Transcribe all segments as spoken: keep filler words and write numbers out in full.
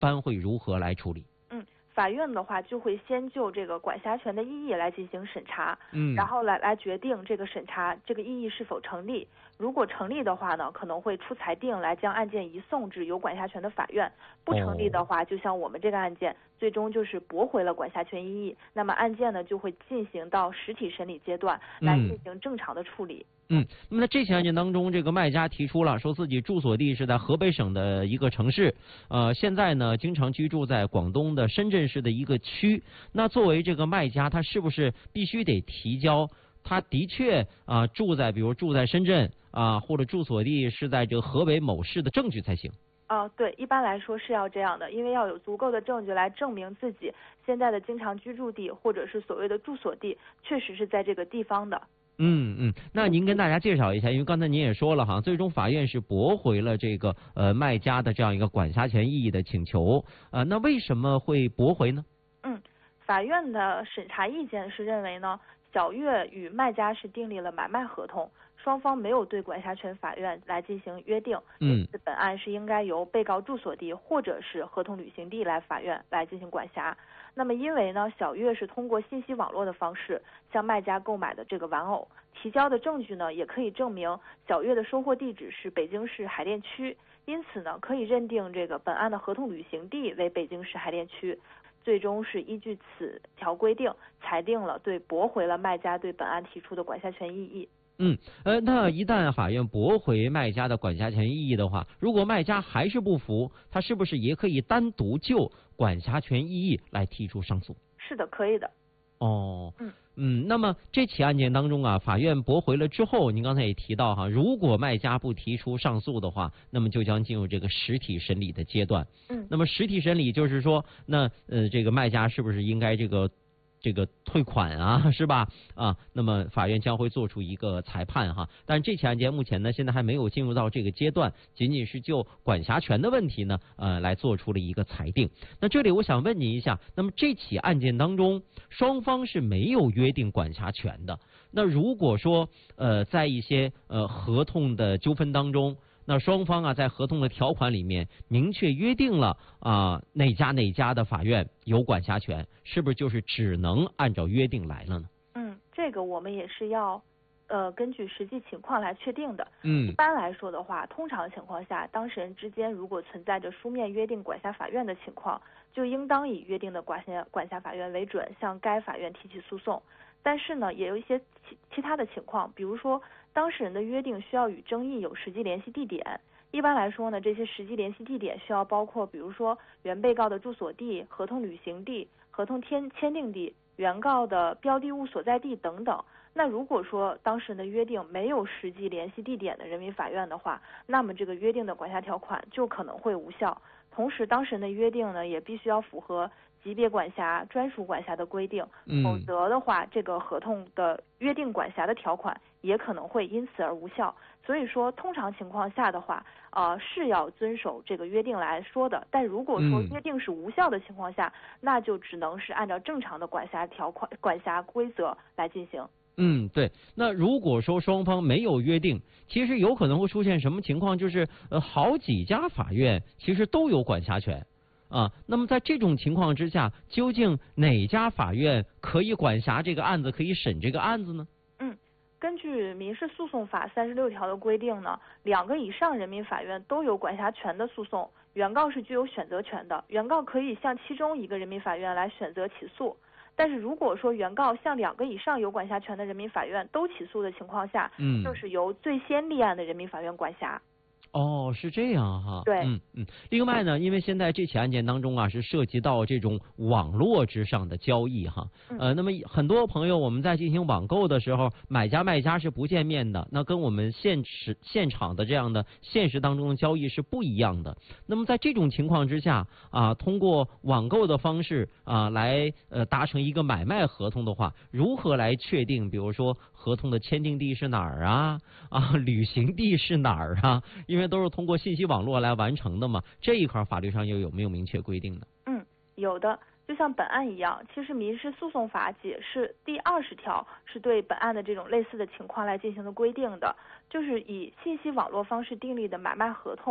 般会如何来处理？ 嗯，法院的话就会先就这个管辖权的意义来进行审查， 嗯， 然后来来决定这个审查这个意义是否成立。如果成立的话呢，可能会出裁定来将案件移送至有管辖权的法院；不成立的话，就像我们这个案件，最终就是驳回了管辖权异议，那么案件呢就会进行到实体审理阶段来进行正常的处理。 嗯，那么在这起案件当中，这个卖家提出了说自己住所地是在河北省的一个城市，呃，现在呢经常居住在广东的深圳市的一个区。那作为这个卖家，他是不是必须得提交他的确啊、呃、住在，比如住在深圳啊、呃，或者住所地是在这个河北某市的证据才行？ 哦，对，一般来说是要这样的，因为要有足够的证据来证明自己现在的经常居住地或者是所谓的住所地确实是在这个地方的。 嗯嗯，那您跟大家介绍一下，因为刚才您也说了哈，最终法院是驳回了这个呃卖家的这样一个管辖权异议的请求，呃，那为什么会驳回呢？ 嗯，法院的审查意见是认为呢，小月与卖家是订立了买卖合同，双方没有对管辖权法院来进行约定，因此本案是应该由被告住所地或者是合同履行地来法院来进行管辖。那么因为呢，小月是通过信息网络的方式向卖家购买的这个玩偶，提交的证据呢也可以证明小月的收货地址是北京市海淀区，因此呢可以认定这个本案的合同履行地为北京市海淀区。最终是依据此条规定裁定了对驳回了卖家对本案提出的管辖权异议。 嗯，呃，那一旦法院驳回卖家的管辖权异议的话，如果卖家还是不服，他是不是也可以单独就管辖权异议来提出上诉？ 是的，可以的。 哦， 嗯嗯，那么这起案件当中啊，法院驳回了之后，您刚才也提到哈，如果卖家不提出上诉的话，那么就将进入这个实体审理的阶段。 嗯， 那么实体审理就是说，那呃，这个卖家是不是应该这个这个退款啊，是吧？啊，那么法院将会做出一个裁判哈。但这起案件目前呢，现在还没有进入到这个阶段，仅仅是就管辖权的问题呢，呃，来做出了一个裁定。那这里我想问您一下，那么这起案件当中，双方是没有约定管辖权的。那如果说呃，在一些呃合同的纠纷当中，那双方啊，在合同的条款里面明确约定了啊、呃、哪家哪家的法院有管辖权，是不是就是只能按照约定来了呢？ 嗯，这个我们也是要呃根据实际情况来确定的。 嗯， 一般来说的话，通常情况下，当事人之间如果存在着书面约定管辖法院的情况，就应当以约定的管辖管辖法院为准，向该法院提起诉讼。但是呢，也有一些其其他的情况，比如说当事人的约定需要与争议有实际联系地点。一般来说呢，这些实际联系地点需要包括，比如说原被告的住所地、合同履行地、合同签签订地、原告的标的物所在地等等。那如果说当事人的约定没有实际联系地点的人民法院的话，那么这个约定的管辖条款就可能会无效。同时，当事人的约定呢，也必须要符合级别管辖、专属管辖的规定，否则的话，这个合同的约定管辖的条款也可能会因此而无效。所以说，通常情况下的话，呃，是要遵守这个约定来说的。但如果说约定是无效的情况下，嗯、那就只能是按照正常的管辖条款、管辖规则来进行。 嗯，对。那如果说双方没有约定，其实有可能会出现什么情况？就是呃，好几家法院其实都有管辖权啊。那么在这种情况之下，究竟哪家法院可以管辖这个案子，可以审这个案子呢？ 嗯，根据民事诉讼法三十六条的规定呢，两个以上人民法院都有管辖权的诉讼，原告是具有选择权的，原告可以向其中一个人民法院来选择起诉。但是如果说原告向两个以上有管辖权的人民法院都起诉的情况下，嗯，就是由最先立案的人民法院管辖。 哦，是这样哈。 对， 嗯嗯。另外呢，因为现在这起案件当中啊，是涉及到这种网络之上的交易哈。呃，那么很多朋友我们在进行网购的时候，买家卖家是不见面的，那跟我们现实现场的这样的现实当中的交易是不一样的。那么在这种情况之下啊，通过网购的方式啊来呃达成一个买卖合同的话，如何来确定，比如说合同的签订地是哪儿啊啊，履行地是哪儿啊？因为都是通过信息网络来完成的嘛，这一块法律上又有没有明确规定呢？ 嗯，有的。就像本案一样，其实民事诉讼法解释第二十条是对本案的这种类似的情况来进行的规定的，就是以信息网络方式订立的买卖合同，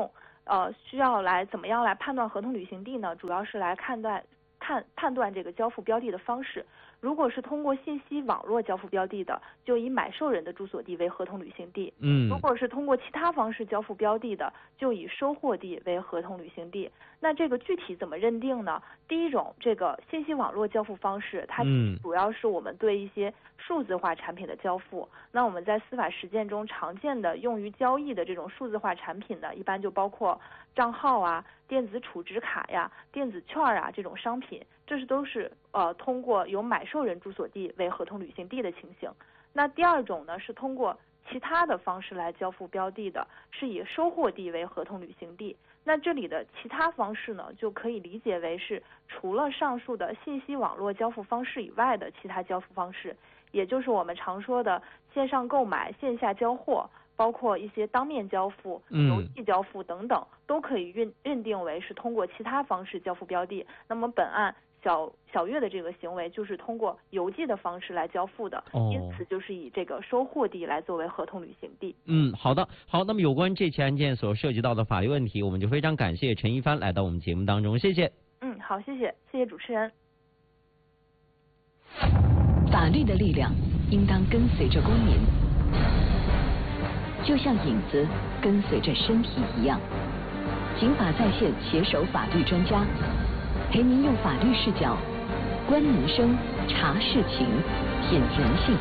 呃需要来怎么样来判断合同履行地呢？主要是来判断看判断这个交付标的的方式。如果是通过信息网络交付标的的，就以买受人的住所地为合同履行地。 嗯， 如果是通过其他方式交付标的的，就以收货地为合同履行地。那这个具体怎么认定呢？第一种，这个信息网络交付方式，它主要是我们对一些数字化产品的交付。嗯、那我们在司法实践中常见的用于交易的这种数字化产品呢，一般就包括账号啊、电子储值卡呀、电子券啊这种商品，这是都是呃通过由买受人住所地为合同履行地的情形。那第二种呢，是通过其他的方式来交付标的的，是以收货地为合同履行地。那这里的其他方式呢，就可以理解为是除了上述的信息网络交付方式以外的其他交付方式，也就是我们常说的线上购买、线下交货，包括一些当面交付、邮寄交付等等，嗯、都可以认认定为是通过其他方式交付标的。那么本案小小月的这个行为就是通过邮寄的方式来交付的，哦、因此就是以这个收货地来作为合同履行地。 嗯，好的，好，那么有关这起案件所涉及到的法律问题，我们就非常感谢陈一帆来到我们节目当中，谢谢。 嗯，好，谢谢，谢谢主持人。 法律的力量应当跟随着公民，就像影子跟随着身体一样。警法在线携手法律专家，陪您用法律视角观民生、查事情、品人性。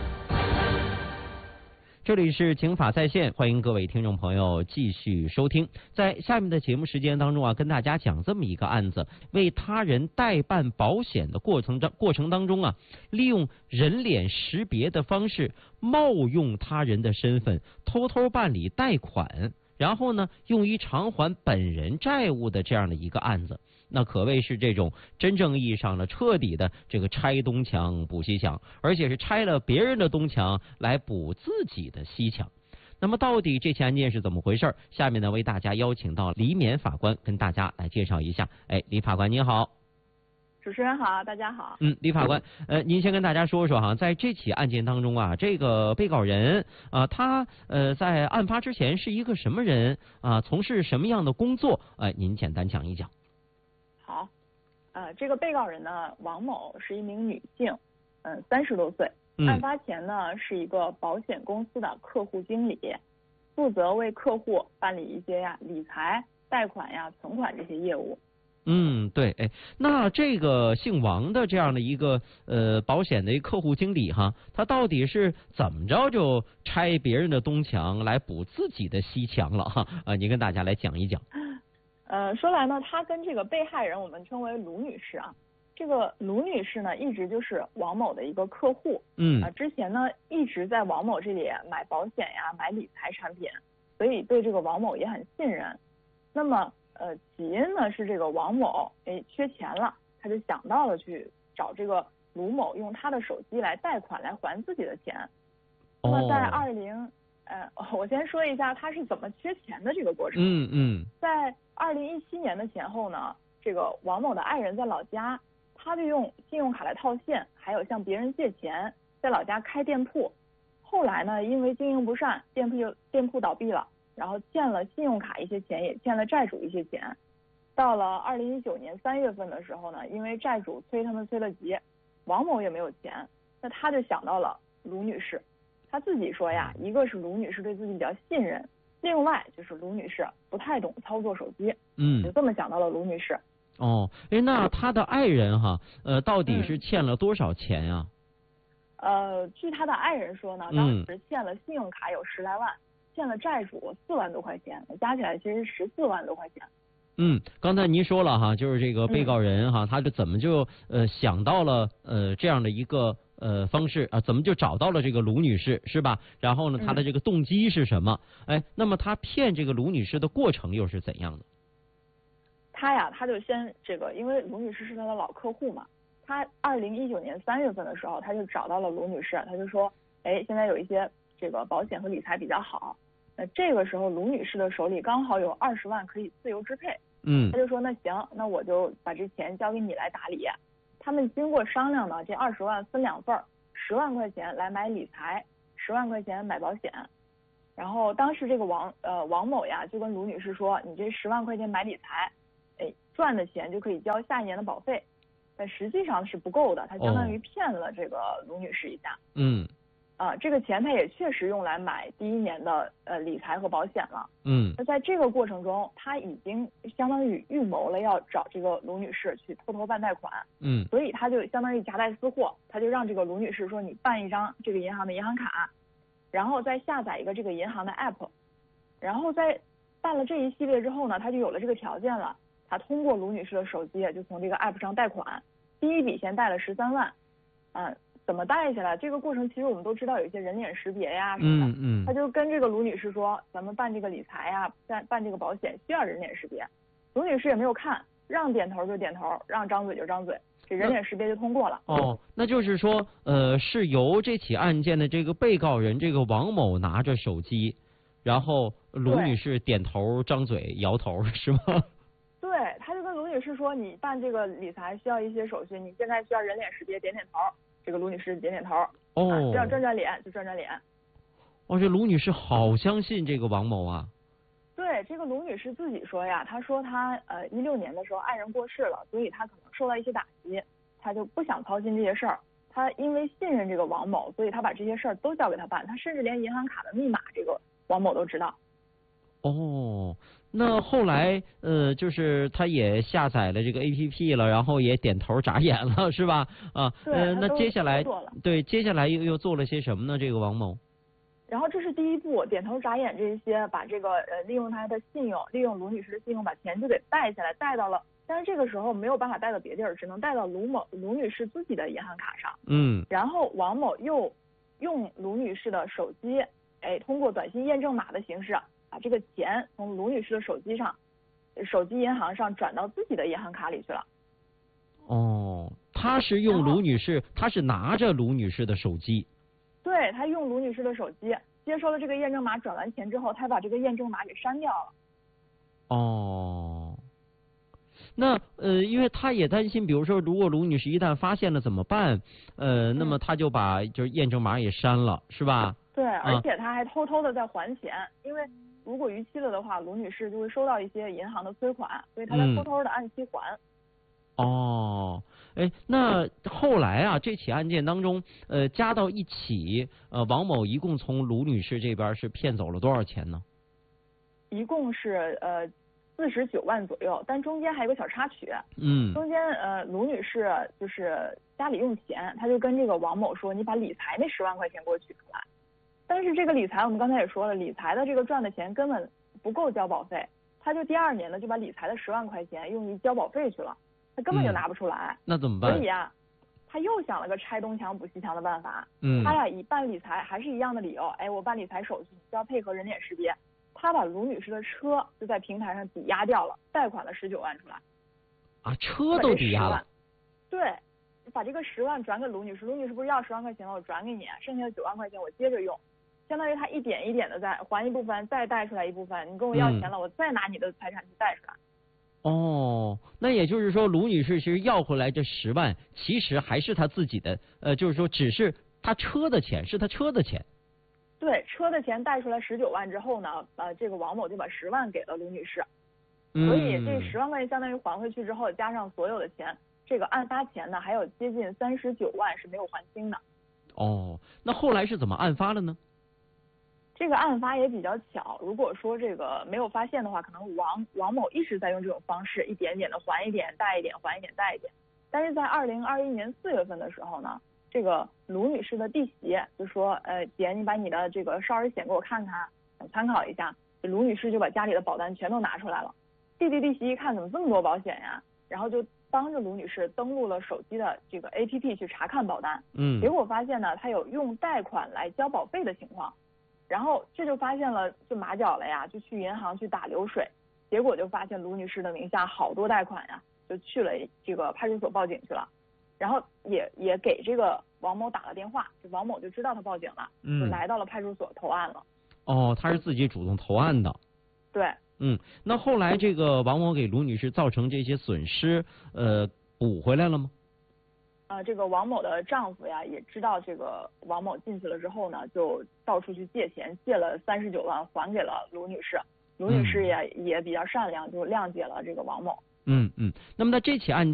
这里是警法在线，欢迎各位听众朋友继续收听。在下面的节目时间当中啊，跟大家讲这么一个案子：为他人代办保险的过程当过程当中啊，利用人脸识别的方式冒用他人的身份，偷偷办理贷款，然后呢，用于偿还本人债务的这样的一个案子。那可谓是这种真正意义上的彻底的这个拆东墙补西墙，而且是拆了别人的东墙来补自己的西墙。那么到底这起案件是怎么回事？下面呢，为大家邀请到李勉法官跟大家来介绍一下。哎，李法官您好。 主持人好，大家好。 嗯，李法官，呃，您先跟大家说说哈，在这起案件当中啊，这个被告人啊、呃，他呃在案发之前是一个什么人啊、呃？从事什么样的工作？哎、呃，您简单讲一讲。 好，呃，这个被告人呢，王某是一名女性，嗯、呃，三十多岁。案发前呢，是一个保险公司的客户经理，负责为客户办理一些呀理财、贷款呀、存款这些业务。 嗯，对，哎，那这个姓王的这样的一个呃保险的一个客户经理哈，他到底是怎么着就拆别人的东墙来补自己的西墙了哈？啊，您跟大家来讲一讲。 呃，说来呢，她跟这个被害人我们称为卢女士啊。这个卢女士呢，一直就是王某的一个客户。嗯。啊、呃，之前呢一直在王某这里买保险呀、买理财产品，所以对这个王某也很信任。那么，呃，起因呢是这个王某哎缺钱了，他就想到了去找这个卢某用他的手机来贷款来还自己的钱。那么在二零、哦，呃，我先说一下他是怎么缺钱的这个过程。 嗯嗯。 在二零一七年的前后呢，这个王某的爱人在老家，他就用信用卡来套现，还有向别人借钱，在老家开店铺。后来呢，因为经营不善，店铺店铺倒闭了，然后欠了信用卡一些钱，也欠了债主一些钱。到了二零一九年三月份的时候呢，因为债主催他们催了急，王某也没有钱，那他就想到了卢女士。他自己说呀，一个是卢女士对自己比较信任，另外就是卢女士不太懂操作手机，嗯，就这么想到了卢女士。 哦，哎，那他的爱人哈，呃，到底是欠了多少钱呀、 啊？呃，据他的爱人说呢，当时欠了信用卡有十来万，嗯、欠了债主四万多块钱，加起来其实十四万多块钱。 嗯，刚才您说了哈，就是这个被告人哈，嗯、他就怎么就呃想到了呃这样的一个呃方式啊，怎么就找到了这个卢女士是吧？然后呢，他的这个动机是什么？嗯、哎，那么他骗这个卢女士的过程又是怎样的？ 他呀，他就先这个，因为卢女士是他的老客户嘛，他二零一九年三月份的时候，他就找到了卢女士，他就说，哎，现在有一些这个保险和理财比较好。那这个时候，卢女士的手里刚好有二十万可以自由支配，嗯，他就说那行，那我就把这钱交给你来打理。他们经过商量呢，这二十万分两份儿，十万块钱来买理财，十万块钱买保险。 然后当时这个王呃王某呀就跟卢女士说，你这十万块钱买理财，哎，赚的钱就可以交下一年的保费，但实际上是不够的，他相当于骗了这个卢女士一下。 嗯。 啊，这个钱他也确实用来买第一年的呃理财和保险了。 嗯。 那在这个过程中，他已经相当于预谋了要找这个卢女士去偷偷办贷款。 嗯。 所以他就相当于夹带私货，他就让这个卢女士说，你办一张这个银行的银行卡，然后再下载一个这个银行的 app， 然后在办了这一系列之后呢，他就有了这个条件了。他通过卢女士的手机就从这个 app 上贷款，第一笔先贷了十三万，嗯。怎么贷下来？这个过程其实我们都知道有一些人脸识别呀什么的。 嗯嗯。 他就跟这个卢女士说，咱们办这个理财呀，办办这个保险需要人脸识别。卢女士也没有看，让点头就点头，让张嘴就张嘴，这人脸识别就通过了。 哦，那就是说，呃，是由这起案件的这个被告人这个王某拿着手机，然后卢女士点头、张嘴、摇头，是吗？ 对，他就跟卢女士说，你办这个理财需要一些手续，你现在需要人脸识别，点点头。这个卢女士点点头， 哦， 啊、这样转转脸就转转脸。 哦，这卢女士好相信这个王某啊。 对，这个卢女士自己说呀，她说她呃一六年的时候爱人过世了，所以她可能受到一些打击，她就不想操心这些事儿。她因为信任这个王某，所以她把这些事儿都交给他办，她甚至连银行卡的密码这个王某都知道。 哦。那后来，呃，就是他也下载了这个 A P P 了，然后也点头眨眼了，是吧？啊，呃，那接下来，对，接下来又又做了些什么呢？这个王某。 然后这是第一步，点头眨眼这些，把这个呃利用他的信用，利用卢女士的信用，把钱就给带下来，带到了，但是这个时候没有办法带到别地儿，只能带到卢某卢女士自己的银行卡上。 嗯。 然后王某又用卢女士的手机，哎，通过短信验证码的形式。把这个钱从卢女士的手机上、手机银行上转到自己的银行卡里去了。 哦，他是用卢女士，他是拿着卢女士的手机。 对，他用卢女士的手机接收了这个验证码，转完钱之后，他把这个验证码给删掉了。 哦，那呃，因为他也担心，比如说，如果卢女士一旦发现了怎么办？呃，那么他就把就是验证码也删了，是吧？ 对，而且他还偷偷的在还钱，啊、因为。如果逾期了的话，卢女士就会收到一些银行的催款，所以她在偷偷的按期还。 嗯、哦，哎，那后来啊，这起案件当中，呃，加到一起，呃，王某一共从卢女士这边是骗走了多少钱呢？ 一共是呃四十九万左右，但中间还有个小插曲。 嗯。 中间呃卢女士就是家里用钱，她就跟这个王某说，你把理财那十万块钱给我取出来。但是这个理财我们刚才也说了，理财的这个赚的钱根本不够交保费，他就第二年呢就把理财的十万块钱用于交保费去了，他根本就拿不出来。 嗯、那怎么办？ 所以啊，他又想了个拆东墙补西墙的办法。 嗯。 他呀以办理财还是一样的理由，哎，我办理财手续需要配合人脸识别，他把卢女士的车就在平台上抵押掉了，贷款了十九万出来。 啊，车都抵押了。 对，把这个十万转给卢女士，卢女士不是要十万块钱吗？我转给你，剩下的九万块钱我接着用。相当于他一点一点的在还一部分，再贷出来一部分，你跟我要钱了，嗯、我再拿你的财产去贷出来。 哦，那也就是说，卢女士其实要回来这十万，其实还是她自己的，呃，就是说，只是她车的钱，是她车的钱。 对，车的钱贷出来十九万之后呢，呃，这个王某就把十万给了卢女士， 嗯、 所以这十万块钱相当于还回去之后，加上所有的钱，这个案发前呢，还有接近三十九万是没有还清的。 哦，那后来是怎么案发了呢？ 这个案发也比较巧，如果说这个没有发现的话，可能王王某一直在用这种方式，一点点的还一点，贷一点，还一点，贷一点。但是在二零二一年四月份的时候呢，这个卢女士的弟媳就说，呃，姐，你把你的这个少儿险给我看看，想参考一下。这卢女士就把家里的保单全都拿出来了。弟弟弟媳一看，怎么这么多保险呀？然后就帮着卢女士登录了手机的这个 A P P 去查看保单。 嗯。 结果发现呢，她有用贷款来交保费的情况。然后这就发现了，就马脚了呀，就去银行去打流水，结果就发现卢女士的名下好多贷款呀，就去了这个派出所报警去了，然后也也给这个王某打了电话，这王某就知道他报警了， 嗯， 就来到了派出所投案了。 哦，他是自己主动投案的。 对。 嗯，那后来这个王某给卢女士造成这些损失，呃，补回来了吗？ 呃，这个王某的丈夫呀，也知道这个王某进去了之后呢，就到处去借钱，借了三十九万还给了卢女士。卢女士也、嗯、也比较善良，就谅解了这个王某。 嗯嗯，那么在这起案件。